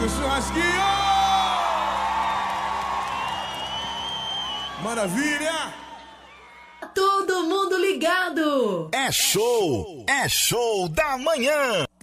do churrasquinho! Maravilha! Todo mundo ligado! É show da manhã!